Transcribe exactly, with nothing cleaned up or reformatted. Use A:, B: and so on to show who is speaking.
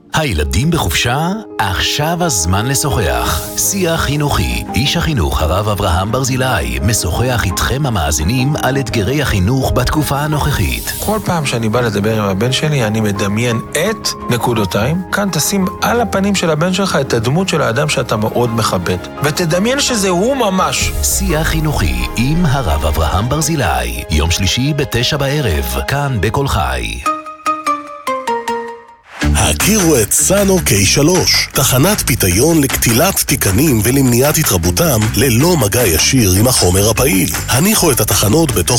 A: הילדים בחופשה? עכשיו הזמן לשוחח. שיח חינוכי. איש החינוך הרב אברהם ברזילי משוחח איתכם המאזינים על אתגרי החינוך בתקופה הנוכחית.
B: כל פעם שאני בא לדבר עם הבן שלי, אני מדמיין את נקודותיים. כאן תשים על הפנים של הבן שלך את הדמות של האדם שאתה מאוד מכבד. ותדמיין שזה הוא ממש.
A: שיח חינוכי עם הרב אברהם ברזילי. יום שלישי בתשע בערב. כאן בכל חי.
C: הכירו את סאנו קיי שלוש, תחנת פיתיון לקטילת תיקנים ולמניעת התרבותם ללא מגע ישיר עם החומר הפעיל. הניחו את התחנות בתוך